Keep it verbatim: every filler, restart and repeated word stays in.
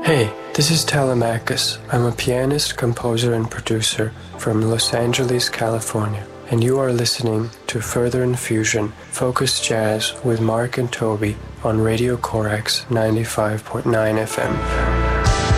Hey, this is Telemachus. I'm a pianist, composer, and producer from Los Angeles, California, and you are listening to Further Infusion, Focus Jazz with Mark and Toby on Radio Corax ninety-five point nine F M.